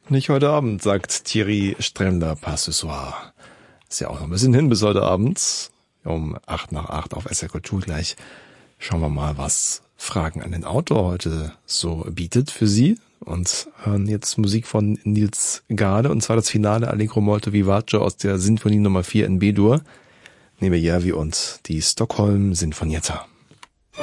Nicht heute Abend, sagt Thierry Stremler, pas ce soir. Ist ja auch noch ein bisschen hin bis heute Abend. Um 7:55 auf SR Kultur gleich. Schauen wir mal, was Fragen an den Autor heute so bietet für Sie. Und hören jetzt Musik von Nils Gade, und zwar das Finale Allegro molto vivace aus der Sinfonie Nummer 4 in B-Dur. Nebe Järvi und die Stockholm Sinfonietta.